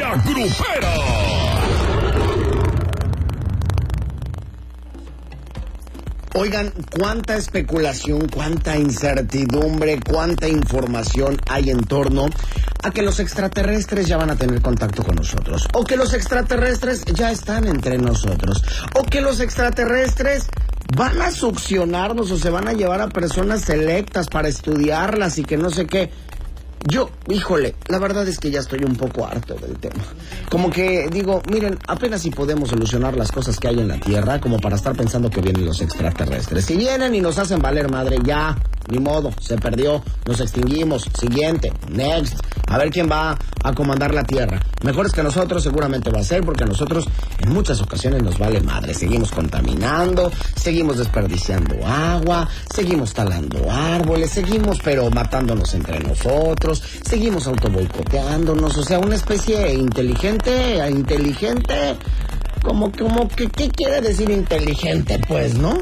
La Grupera. Oigan, cuánta especulación, cuánta incertidumbre, cuánta información hay en torno a que los extraterrestres ya van a tener contacto con nosotros, o que los extraterrestres ya están entre nosotros, o que los extraterrestres van a succionarnos o se van a llevar a personas selectas para estudiarlas y que no sé qué. Yo, híjole, la verdad es que ya estoy un poco harto del tema. Como que digo, miren, apenas si podemos solucionar las cosas que hay en la Tierra como para estar pensando que vienen los extraterrestres. Si vienen y nos hacen valer madre, ya, ni modo, se perdió, nos extinguimos, siguiente, next, a ver quién va a comandar la Tierra. Mejores que nosotros seguramente va a ser, porque a nosotros en muchas ocasiones nos vale madre. Seguimos contaminando, seguimos desperdiciando agua, seguimos talando árboles, seguimos pero matándonos entre nosotros, seguimos autoboicoteándonos, o sea, una especie inteligente, como que, ¿qué quiere decir inteligente? Pues, ¿no?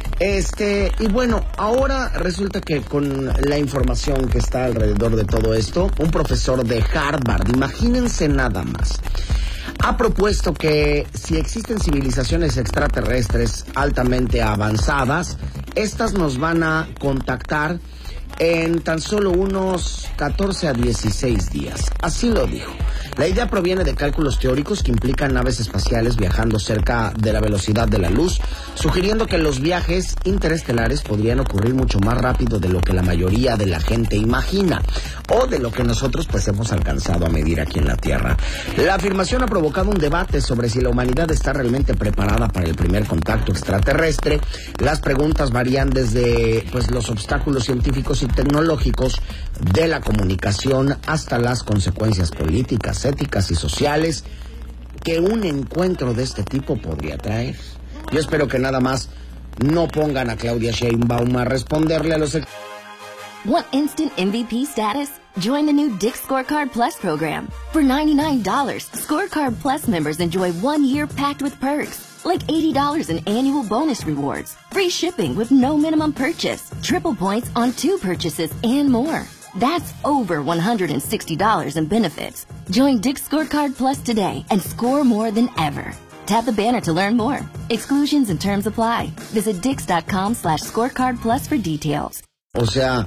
Y bueno, ahora resulta que con la información que está alrededor de todo esto, un profesor de Harvard, imagínense nada más, ha propuesto que si existen civilizaciones extraterrestres altamente avanzadas, estas nos van a contactar en tan solo unos 14 a 16 días. Así lo dijo. La idea proviene de cálculos teóricos que implican naves espaciales viajando cerca de la velocidad de la luz, sugiriendo que los viajes interestelares podrían ocurrir mucho más rápido de lo que la mayoría de la gente imagina, o de lo que nosotros pues hemos alcanzado a medir aquí en la Tierra. La afirmación ha provocado un debate sobre si la humanidad está realmente preparada para el primer contacto extraterrestre. Las preguntas varían desde pues los obstáculos científicos y tecnológicos de la comunicación hasta las consecuencias políticas, éticas y sociales que un encuentro de este tipo podría traer. Yo espero que nada más no pongan a Claudia Sheinbaum a responderle a los... Want instant MVP status? Join the new Dick's Scorecard Plus program. For $99, Scorecard Plus members enjoy 1 year packed with perks, like $80 in annual bonus rewards, free shipping with no minimum purchase, triple points on 2 purchases, and more. That's over $160 in benefits. Join Dick's Scorecard Plus today and score more than ever. Tap the banner to learn more. Exclusions and terms apply. Visit dix.com/scorecard plus for details. O sea,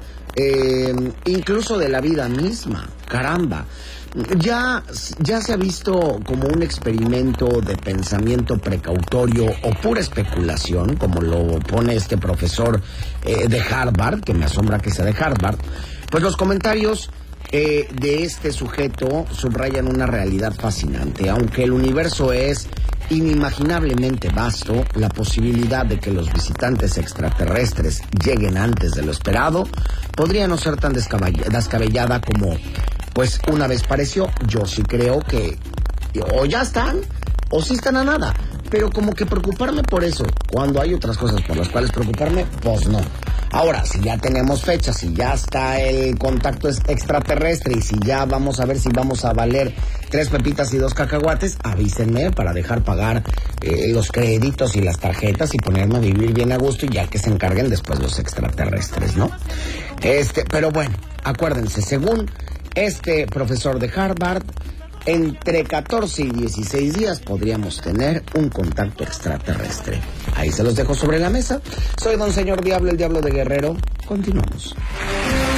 incluso de la vida misma, caramba. Ya se ha visto como un experimento de pensamiento precautorio o pura especulación, como lo pone este profesor de Harvard, que me asombra que sea de Harvard. Pues los comentarios de este sujeto subrayan una realidad fascinante. Aunque el universo es inimaginablemente vasto, la posibilidad de que los visitantes extraterrestres lleguen antes de lo esperado podría no ser tan descabellada como pues una vez pareció. Yo sí creo que o ya están o sí están a nada, pero como que preocuparme por eso cuando hay otras cosas por las cuales preocuparme, pues no. Ahora, si ya tenemos fechas, si ya está el contacto extraterrestre y si ya vamos a ver si vamos a valer 3 pepitas y 2 cacahuates, avísenme para dejar pagar los créditos y las tarjetas y ponerme a vivir bien a gusto y ya que se encarguen después los extraterrestres, ¿no? Pero bueno, acuérdense, según este profesor de Harvard, entre 14 y 16 días podríamos tener un contacto extraterrestre. Ahí se los dejo sobre la mesa. Soy Don Señor Diablo, el Diablo de Guerrero. Continuamos.